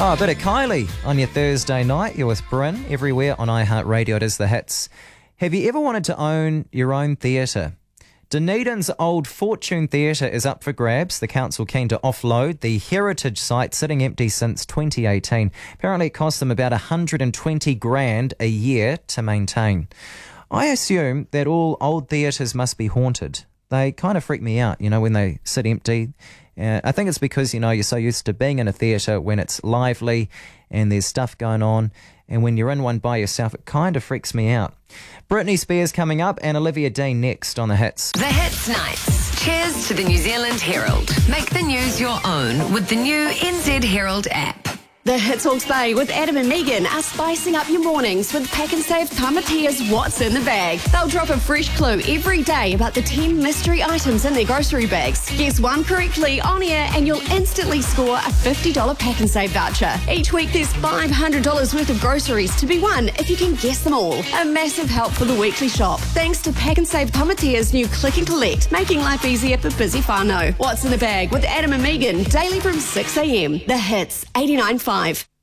Oh, a bit of Kylie on your Thursday night. You're with Bryn everywhere on iHeartRadio. It is The Hits. Have you ever wanted to own your own theatre? Dunedin's Old Fortune Theatre is up for grabs. The council keen to offload the heritage site sitting empty since 2018. Apparently it costs them about 120 grand a year to maintain. I assume that all old theatres must be haunted. They kind of freak me out, when they sit empty. I think it's because, you're so used to being in a theatre when it's lively and there's stuff going on. And when you're in one by yourself, it kind of freaks me out. Britney Spears coming up and Olivia Dean next on The Hits. The Hits Nights. Cheers to the New Zealand Herald. Make the news your own with the new NZ Herald app. The Hits Hawke's Bay with Adam and Megan are spicing up your mornings with Pack and Save Tamatia's What's in the Bag. They'll drop a fresh clue every day about the 10 mystery items in their grocery bags. Guess one correctly on air and you'll instantly score a $50 Pack and Save voucher. Each week there's $500 worth of groceries to be won if you can guess them all. A massive help for the weekly shop. Thanks to Pack and Save Tamatia's new Click and Collect, making life easier for busy whānau. What's in the Bag with Adam and Megan, daily from 6 a.m. The Hits 89.5.